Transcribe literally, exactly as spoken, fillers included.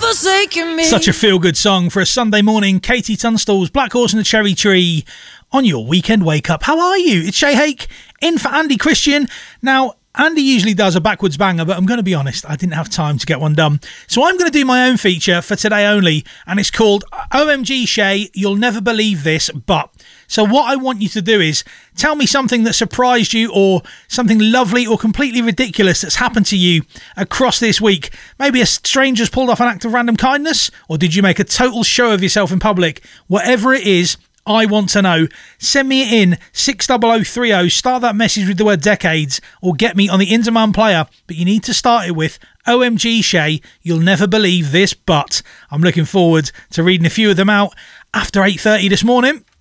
forsaken me. Such a feel-good song for a Sunday morning. Katie Tunstall's Black Horse and the Cherry Tree on your weekend wake-up. How are you? It's Shay Hake in for Andy Christian. Now, Andy usually does a backwards banger, but I'm going to be honest, I didn't have time to get one done. So I'm going to do my own feature for today only, and it's called O M G Shay, You'll Never Believe This, But. So what I want you to do is tell me something that surprised you, or something lovely or completely ridiculous that's happened to you across this week. Maybe a stranger's pulled off an act of random kindness, or did you make a total show of yourself in public? Whatever it is, I want to know. Send me it in six double oh three oh. Start that message with the word decades, or get me on the Interman player. But you need to start it with O M G Shay, you'll never believe this, but. I'm looking forward to reading a few of them out after eight thirty this morning.